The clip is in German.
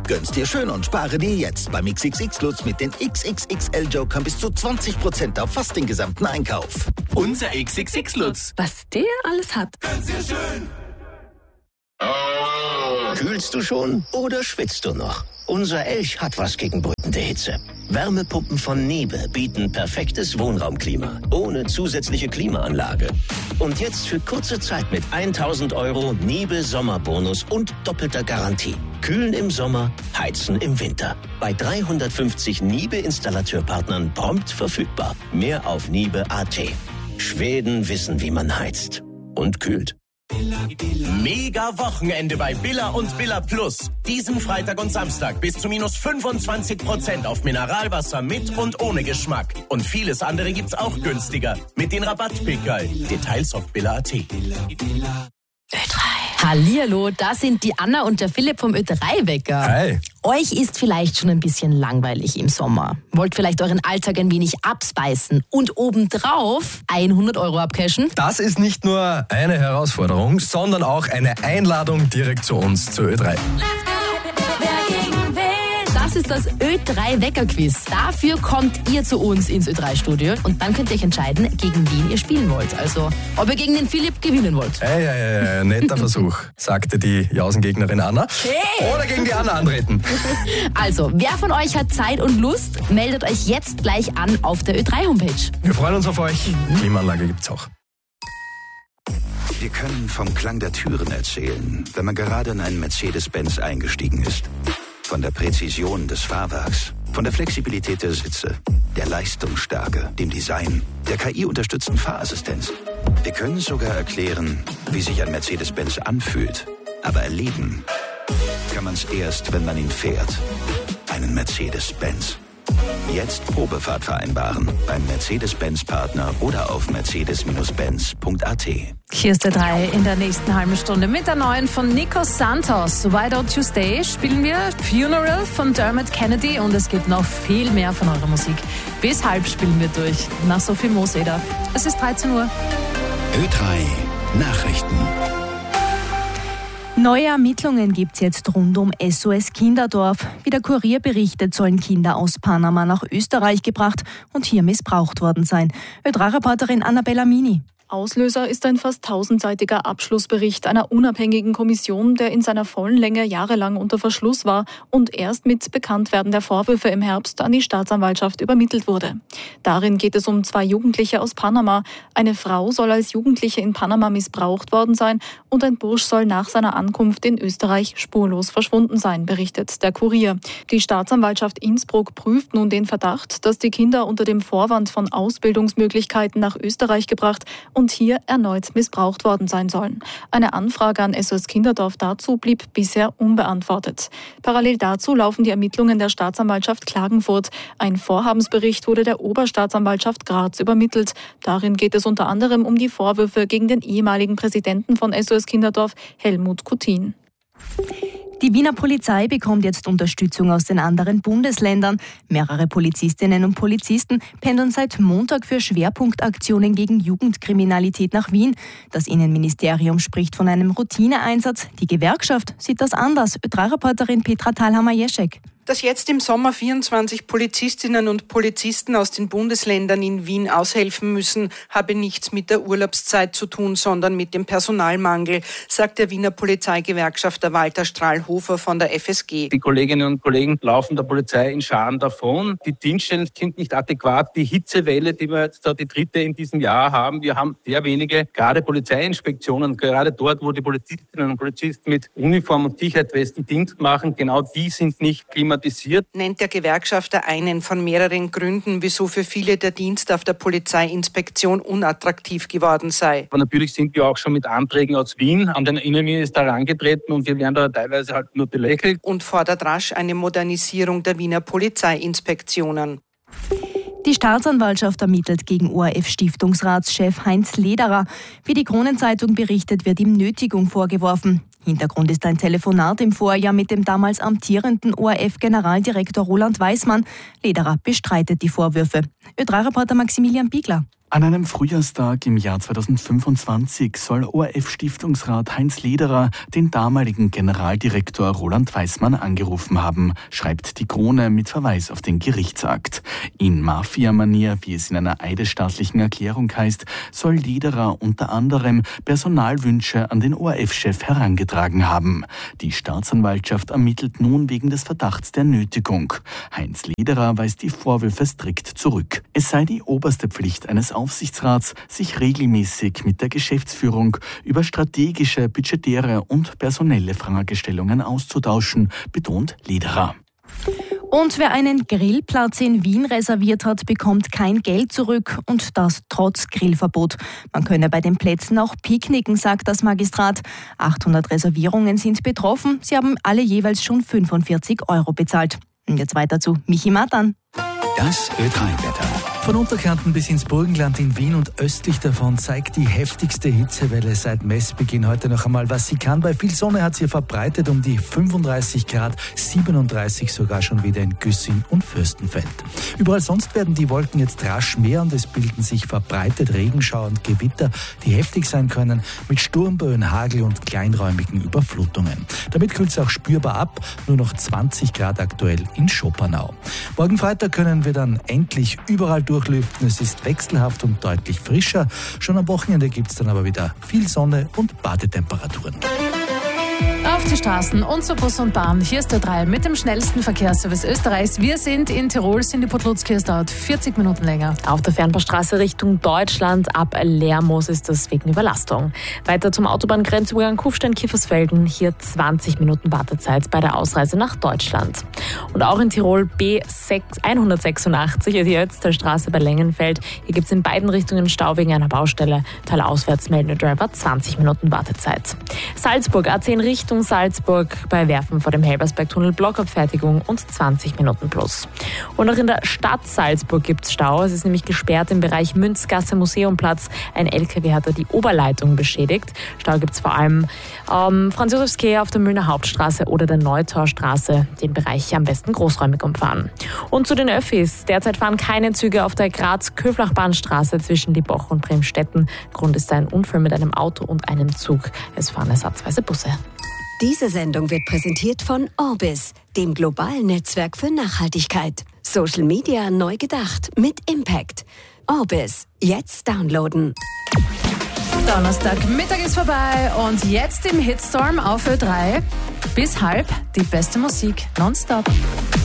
Gönn's dir schön und spare dir jetzt beim XXX-Lutz mit den XXXL-Jokern bis zu 20% auf fast den gesamten Einkauf. Unser XXX-Lutz. Was der alles hat. Gönn's dir schön. Kühlst du schon oder schwitzt du noch? Unser Elch hat was gegen brütende Hitze. Wärmepumpen von Niebe bieten perfektes Wohnraumklima, ohne zusätzliche Klimaanlage. Und jetzt für kurze Zeit mit 1.000 € Niebe Sommerbonus und doppelter Garantie. Kühlen im Sommer, heizen im Winter. Bei 350 Niebe-Installateurpartnern prompt verfügbar. Mehr auf niebe.at. Schweden wissen, wie man heizt und kühlt. Mega Wochenende bei Billa und Billa Plus. Diesen Freitag und Samstag bis zu minus 25% auf Mineralwasser mit und ohne Geschmack. Und vieles andere gibt's auch günstiger. Mit den Rabattpickerl. Details auf Billa.at. Ö3. Hallihallo, da sind die Anna und der Philipp vom Ö3-Wecker. Hi. Euch ist vielleicht schon ein bisschen langweilig im Sommer. Wollt vielleicht euren Alltag ein wenig abspeisen und obendrauf 100 € abcashen? Das ist nicht nur eine Herausforderung, sondern auch eine Einladung direkt zu uns, zu Ö3. Das ist das Ö3-Wecker-Quiz. Dafür kommt ihr zu uns ins Ö3-Studio und dann könnt ihr euch entscheiden, gegen wen ihr spielen wollt. Also, ob ihr gegen den Philipp gewinnen wollt. Hey, netter Versuch, sagte die Jausengegnerin Anna. Hey. Oder gegen die Anna antreten. Also, wer von euch hat Zeit und Lust, meldet euch jetzt gleich an auf der Ö3-Homepage. Wir freuen uns auf euch. Klimaanlage gibt's auch. Wir können vom Klang der Türen erzählen, wenn man gerade in einen Mercedes-Benz eingestiegen ist. Von der Präzision des Fahrwerks, von der Flexibilität der Sitze, der Leistungsstärke, dem Design, der KI-unterstützten Fahrassistenz. Wir können sogar erklären, wie sich ein Mercedes-Benz anfühlt. Aber erleben kann man es erst, wenn man ihn fährt. Einen Mercedes-Benz. Jetzt Probefahrt vereinbaren beim Mercedes-Benz-Partner oder auf mercedes-benz.at. Hier ist der 3 in der nächsten halben Stunde mit der neuen von Nico Santos. Why Don't You Stay spielen wir, Funeral von Dermot Kennedy und es gibt noch viel mehr von eurer Musik. Bis halb spielen wir durch. Nach Sophie Moseder. Es ist 13 Uhr. Ö3 Nachrichten. Neue Ermittlungen gibt es jetzt rund um SOS Kinderdorf. Wie der Kurier berichtet, sollen Kinder aus Panama nach Österreich gebracht und hier missbraucht worden sein. Ö3-Reporterin Annabella Mini. Auslöser ist ein fast 1000-seitiger Abschlussbericht einer unabhängigen Kommission, der in seiner vollen Länge jahrelang unter Verschluss war und erst mit Bekanntwerden der Vorwürfe im Herbst an die Staatsanwaltschaft übermittelt wurde. Darin geht es um 2 Jugendliche aus Panama. Eine Frau soll als Jugendliche in Panama missbraucht worden sein und ein Bursch soll nach seiner Ankunft in Österreich spurlos verschwunden sein, berichtet der Kurier. Die Staatsanwaltschaft Innsbruck prüft nun den Verdacht, dass die Kinder unter dem Vorwand von Ausbildungsmöglichkeiten nach Österreich gebracht und hier erneut missbraucht worden sein sollen. Eine Anfrage an SOS Kinderdorf dazu blieb bisher unbeantwortet. Parallel dazu laufen die Ermittlungen der Staatsanwaltschaft Klagenfurt. Ein Vorhabensbericht wurde der Oberstaatsanwaltschaft Graz übermittelt. Darin geht es unter anderem um die Vorwürfe gegen den ehemaligen Präsidenten von SOS Kinderdorf, Helmut Kutin. Die Wiener Polizei bekommt jetzt Unterstützung aus den anderen Bundesländern. Mehrere Polizistinnen und Polizisten pendeln seit Montag für Schwerpunktaktionen gegen Jugendkriminalität nach Wien. Das Innenministerium spricht von einem Routineeinsatz. Die Gewerkschaft sieht das anders. Ö3-Reporterin Petra Thalhammer-Jeschek. Dass jetzt im Sommer 24 Polizistinnen und Polizisten aus den Bundesländern in Wien aushelfen müssen, habe nichts mit der Urlaubszeit zu tun, sondern mit dem Personalmangel, sagt der Wiener Polizeigewerkschafter Walter Strahlhofer von der FSG. Die Kolleginnen und Kollegen laufen der Polizei in Scharen davon. Die Dienststellen sind nicht adäquat. Die Hitzewelle, die wir jetzt da die 3. in diesem Jahr haben, wir haben sehr wenige, gerade Polizeiinspektionen, gerade dort, wo die Polizistinnen und Polizisten mit Uniform und Sicherheitswesten Dienst machen, genau die sind nicht klimatisiert. Nennt der Gewerkschafter einen von mehreren Gründen, wieso für viele der Dienst auf der Polizeiinspektion unattraktiv geworden sei. Aber natürlich sind wir auch schon mit Anträgen aus Wien an den Innenminister herangetreten und wir werden da teilweise halt nur belächelt. Und fordert rasch eine Modernisierung der Wiener Polizeiinspektionen. Die Staatsanwaltschaft ermittelt gegen ORF-Stiftungsratschef Heinz Lederer. Wie die Kronenzeitung berichtet, wird ihm Nötigung vorgeworfen. Hintergrund ist ein Telefonat im Vorjahr mit dem damals amtierenden ORF-Generaldirektor Roland Weismann. Lederer bestreitet die Vorwürfe. Ö3-Reporter Maximilian Biegler. An einem Frühjahrstag im Jahr 2025 soll ORF-Stiftungsrat Heinz Lederer den damaligen Generaldirektor Roland Weismann angerufen haben, schreibt die Krone mit Verweis auf den Gerichtsakt. In Mafia-Manier, wie es in einer eidesstaatlichen Erklärung heißt, soll Lederer unter anderem Personalwünsche an den ORF-Chef herangetragen haben. Die Staatsanwaltschaft ermittelt nun wegen des Verdachts der Nötigung. Heinz Lederer weist die Vorwürfe strikt zurück. Es sei die oberste Pflicht eines Aufsichtsrats, sich regelmäßig mit der Geschäftsführung über strategische, budgetäre und personelle Fragestellungen auszutauschen, betont Lederer. Und wer einen Grillplatz in Wien reserviert hat, bekommt kein Geld zurück und das trotz Grillverbot. Man könne bei den Plätzen auch picknicken, sagt das Magistrat. 800 Reservierungen sind betroffen. Sie haben alle jeweils schon 45 € bezahlt. Und jetzt weiter zu Michi Matan. Das Ö3-Wetter. Von Unterkärnten bis ins Burgenland in Wien und östlich davon zeigt die heftigste Hitzewelle seit Messbeginn heute noch einmal, was sie kann. Bei viel Sonne hat sie verbreitet um die 35 Grad, 37 sogar schon wieder in Güssing und Fürstenfeld. Überall sonst werden die Wolken jetzt rasch mehr und es bilden sich verbreitet Regenschauer und Gewitter, die heftig sein können, mit Sturmböen, Hagel und kleinräumigen Überflutungen. Damit kühlt es auch spürbar ab, nur noch 20 Grad aktuell in Schopenau. Morgen Freitag können wir dann endlich überall durchlüften. Es ist wechselhaft und deutlich frischer. Schon am Wochenende gibt es dann aber wieder viel Sonne und Badetemperaturen. Auf die Straßen und zu Bus und Bahn. Hier ist der Ö3 mit dem schnellsten Verkehrsservice Österreichs. Wir sind in Tirol, sind die Podlutski. Es dauert 40 Minuten länger. Auf der Fernbahnstraße Richtung Deutschland ab Lermoos ist das wegen Überlastung. Weiter zum Autobahngrenzübergang Kufstein-Kiefersfelden. Hier 20 Minuten Wartezeit bei der Ausreise nach Deutschland. Und auch in Tirol B186, die Ötztalstraße bei Längenfeld. Hier gibt es in beiden Richtungen Stau wegen einer Baustelle. Teilauswärts melden Driver 20 Minuten Wartezeit. Salzburg A10 Richtung Salzburg bei Werfen vor dem Helbersbergtunnel Blockabfertigung und 20 Minuten plus. Und auch in der Stadt Salzburg gibt es Stau. Es ist nämlich gesperrt im Bereich Münzgasse Museumplatz. Ein LKW hat da die Oberleitung beschädigt. Stau gibt es vor allem Franz-Josefs-Quai auf der Mühlner Hauptstraße oder der Neutaustraße. Den Bereich am besten großräumig umfahren. Und zu den Öffis. Derzeit fahren keine Züge auf der Graz-Köflach-Bahnstraße zwischen Liebach und Bremstetten. Grund ist ein Unfall mit einem Auto und einem Zug. Es fahren ersatzweise Busse. Diese Sendung wird präsentiert von Orbis, dem globalen Netzwerk für Nachhaltigkeit. Social Media neu gedacht mit Impact. Orbis, jetzt downloaden. Donnerstag, Mittag ist vorbei und jetzt im Hitstorm auf Ö3 bis halb die beste Musik nonstop.